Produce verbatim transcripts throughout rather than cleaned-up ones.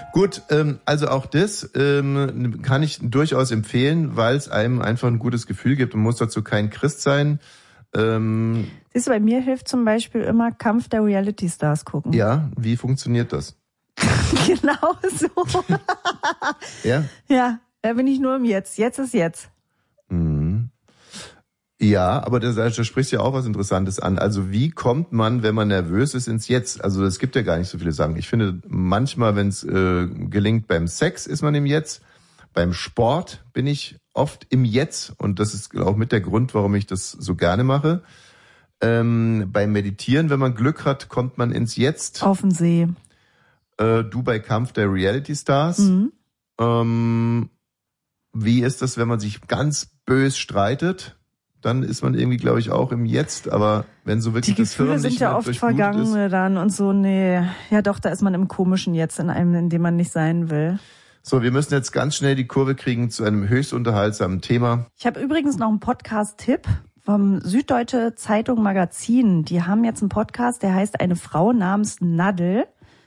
Gut, ähm, also auch das ähm, kann ich durchaus empfehlen, weil es einem einfach ein gutes Gefühl gibt. Man muss dazu kein Christ sein. Ähm, Siehst du, bei mir hilft zum Beispiel immer Kampf der Reality Stars gucken. Ja, wie funktioniert das? Genau so. Ja? Ja, da bin ich nur im Jetzt. Jetzt ist jetzt. Mhm. Ja, aber da, da sprichst du ja auch was Interessantes an. Also wie kommt man, wenn man nervös ist, ins Jetzt? Also es gibt ja gar nicht so viele Sachen. Ich finde manchmal, wenn es äh, gelingt, beim Sex ist man im Jetzt. Beim Sport bin ich oft im Jetzt. Und das ist auch mit der Grund, warum ich das so gerne mache. Ähm, beim Meditieren, wenn man Glück hat, kommt man ins Jetzt. Auf den See. Äh, du bei Kampf der Reality Stars. Mhm. Ähm, wie ist das, wenn man sich ganz bös streitet? Dann ist man irgendwie, glaube ich, auch im Jetzt. Aber wenn so wirklich die das Hirn Gefühle sind nicht ja mehr oft durchblutet Vergangene ist. dann und so, nee. Ja doch, da ist man im komischen Jetzt, in einem, in dem man nicht sein will. So, wir müssen jetzt ganz schnell die Kurve kriegen zu einem höchst unterhaltsamen Thema. Ich habe übrigens noch einen Podcast-Tipp vom Süddeutsche Zeitung Magazin. Die haben jetzt einen Podcast, der heißt Eine Frau namens Nadel.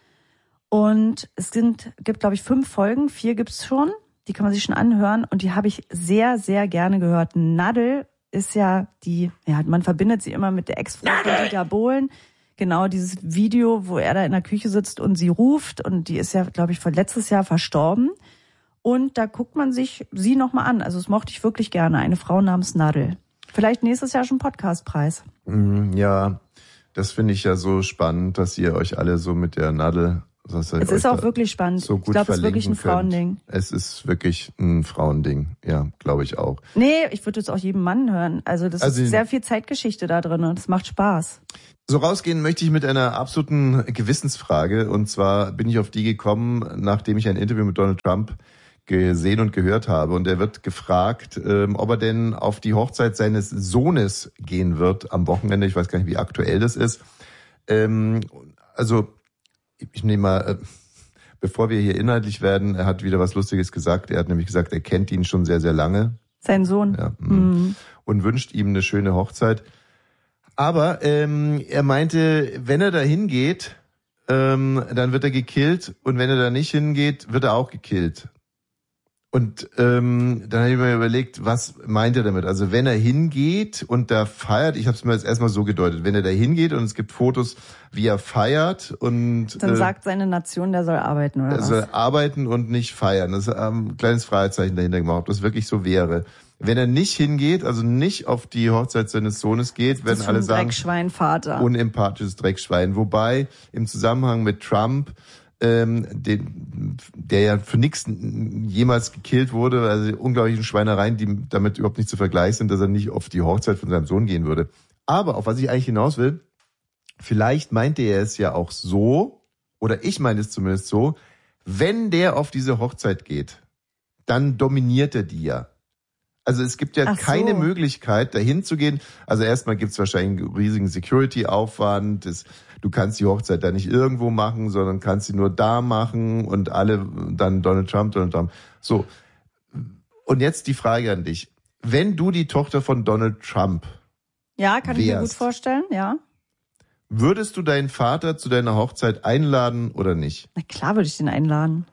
Und es sind, gibt, glaube ich, fünf Folgen, vier gibt's schon. Die kann man sich schon anhören und die habe ich sehr, sehr gerne gehört. Nadel ist ja die, ja, man verbindet sie immer mit der Ex-Frau von Dieter Bohlen. Genau, dieses Video, wo er da in der Küche sitzt und sie ruft und die ist ja, glaube ich, von letztes Jahr verstorben. Und da guckt man sich sie nochmal an. Also das mochte ich wirklich gerne. Eine Frau namens Nadel. Vielleicht nächstes Jahr schon Podcastpreis. Ja, das finde ich ja so spannend, dass ihr euch alle so mit der Nadel... Es ist auch wirklich spannend. So gut ich glaube, es ist wirklich ein könnt. Frauending. Es ist wirklich ein Frauending, ja, glaube ich auch. Nee, ich würde jetzt auch jedem Mann hören. Also das Also, ist sehr viel Zeitgeschichte da drin und das macht Spaß. So rausgehen möchte ich mit einer absoluten Gewissensfrage. Und zwar bin ich auf die gekommen, nachdem ich ein Interview mit Donald Trump gesehen und gehört habe. Und er wird gefragt, ähm, ob er denn auf die Hochzeit seines Sohnes gehen wird am Wochenende. Ich weiß gar nicht, wie aktuell das ist. Ähm, also ich nehme mal, äh, bevor wir hier inhaltlich werden, er hat wieder was Lustiges gesagt. Er hat nämlich gesagt, er kennt ihn schon sehr, sehr lange. Sein Sohn. Ja, mhm. Und wünscht ihm eine schöne Hochzeit. Aber ähm, er meinte, wenn er da hingeht, ähm, dann wird er gekillt. Und wenn er da nicht hingeht, wird er auch gekillt. Und ähm, dann habe ich mir überlegt, was meint er damit? Also wenn er hingeht und da feiert, ich habe es mir jetzt erstmal so gedeutet, wenn er da hingeht und es gibt Fotos, wie er feiert und... Dann äh, sagt seine Nation, der soll arbeiten, oder er was? soll arbeiten und nicht feiern. Das ist ein kleines Fragezeichen dahinter gemacht, ob das wirklich so wäre. Wenn er nicht hingeht, also nicht auf die Hochzeit seines Sohnes geht, werden alle sagen... Dreckschwein, Vater. Unempathisches Dreckschwein. Wobei im Zusammenhang mit Trump... Ähm, den, der ja für nichts jemals gekillt wurde, also unglaublichen Schweinereien, die damit überhaupt nicht zu vergleichen sind, dass er nicht auf die Hochzeit von seinem Sohn gehen würde. Aber auf was ich eigentlich hinaus will, vielleicht meinte er es ja auch so, oder ich meine es zumindest so, wenn der auf diese Hochzeit geht, dann dominiert er die ja. Also es gibt ja Ach keine so. Möglichkeit, dahin zu gehen. Also erstmal gibt es wahrscheinlich einen riesigen Security-Aufwand. Das, du kannst die Hochzeit da nicht irgendwo machen, sondern kannst sie nur da machen und alle dann Donald Trump, Donald Trump. So. Und jetzt die Frage an dich. Wenn du die Tochter von Donald Trump Ja, kann ich mir wärst, gut vorstellen, ja. würdest du deinen Vater zu deiner Hochzeit einladen oder nicht? Na klar würde ich den einladen.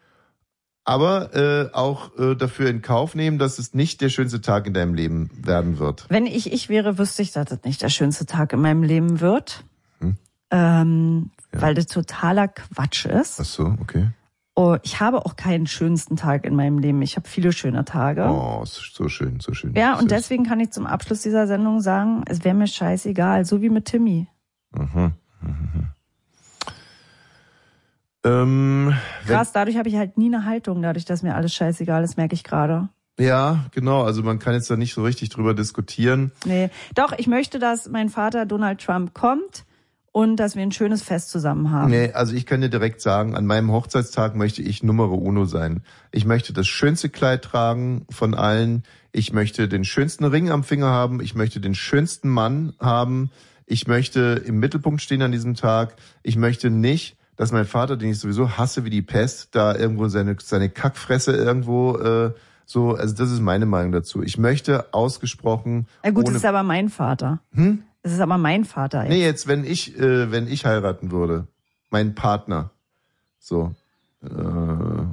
Aber äh, auch äh, dafür in Kauf nehmen, dass es nicht der schönste Tag in deinem Leben werden wird. Wenn ich ich wäre, wüsste ich, dass das nicht der schönste Tag in meinem Leben wird. Hm. Ähm, Ja. Weil das totaler Quatsch ist. Ach so, okay. Oh, ich habe auch keinen schönsten Tag in meinem Leben. Ich habe viele schöne Tage. Oh, so schön, so schön. Ja, und Süß. deswegen kann ich zum Abschluss dieser Sendung sagen, es wäre mir scheißegal, so wie mit Timmy. Mhm. Mhm. Ähm, Krass, dadurch habe ich halt nie eine Haltung, dadurch, dass mir alles scheißegal ist, merke ich gerade. Ja, genau. Also man kann jetzt da nicht so richtig drüber diskutieren. Nee, doch, ich möchte, dass mein Vater Donald Trump kommt und dass wir ein schönes Fest zusammen haben. Nee, also ich kann dir direkt sagen, an meinem Hochzeitstag möchte ich Numero Uno sein. Ich möchte das schönste Kleid tragen von allen. Ich möchte den schönsten Ring am Finger haben. Ich möchte den schönsten Mann haben. Ich möchte im Mittelpunkt stehen an diesem Tag. Ich möchte nicht, dass mein Vater, den ich sowieso hasse wie die Pest, da irgendwo seine seine Kackfresse irgendwo äh, so, also das ist meine Meinung dazu. Ich möchte ausgesprochen... Na gut, ohne, das ist aber mein Vater. Hm? Das ist aber mein Vater jetzt. Nee, jetzt, wenn ich, äh, wenn ich heiraten würde, mein Partner, so, äh,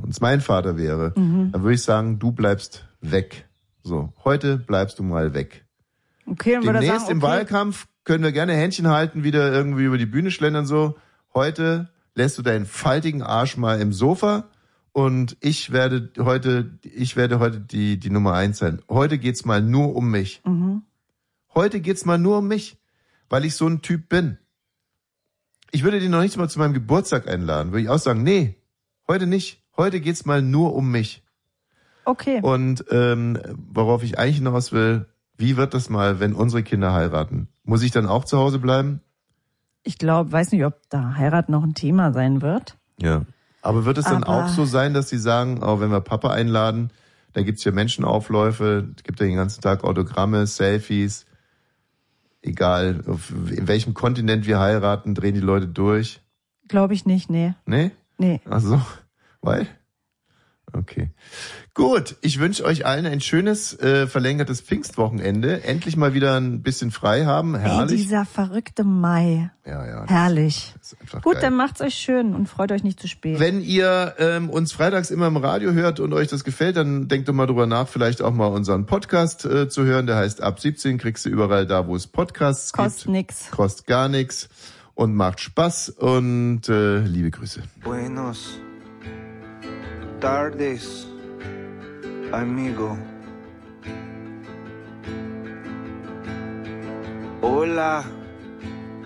und es mein Vater wäre, mhm. dann würde ich sagen, du bleibst weg. So, heute bleibst du mal weg. Okay, dann würde er Demnächst sagen, im okay. Wahlkampf können wir gerne Händchen halten, wieder irgendwie über die Bühne schlendern so. Heute lässt du deinen faltigen Arsch mal im Sofa und ich werde heute, ich werde heute die, die Nummer eins sein. Heute geht's mal nur um mich. Mhm. Heute geht's mal nur um mich, weil ich so ein Typ bin. Ich würde den noch nicht mal zu meinem Geburtstag einladen. Würde ich auch sagen, nee, heute nicht. Heute geht's mal nur um mich. Okay. Und ähm, worauf ich eigentlich hinaus will, wie wird das mal, wenn unsere Kinder heiraten? Muss ich dann auch zu Hause bleiben? Ich glaube, weiß nicht, ob da Heirat noch ein Thema sein wird. Ja. Aber wird es dann Aber auch so sein, dass sie sagen, oh, wenn wir Papa einladen, da gibt's ja Menschenaufläufe, es gibt ja den ganzen Tag Autogramme, Selfies, egal auf, in welchem Kontinent wir heiraten, drehen die Leute durch? Glaube ich nicht, nee. Nee? Nee. Ach so, weil? Okay. Gut, ich wünsche euch allen ein schönes, äh, verlängertes Pfingstwochenende. Endlich mal wieder ein bisschen frei haben. Herrlich. Ey, dieser verrückte Mai. Ja, ja. Das, Herrlich. das ist einfach Gut, geil. dann macht's euch schön und freut euch nicht zu spät. Wenn ihr ähm, uns freitags immer im Radio hört und euch das gefällt, dann denkt doch mal drüber nach, vielleicht auch mal unseren Podcast äh, zu hören. Der heißt Ab siebzehn, kriegst du überall da, wo es Podcasts Kostet gibt. nix. Kostet gar nichts und macht Spaß und äh, liebe Grüße. Buenos tardes, amigo. Hola.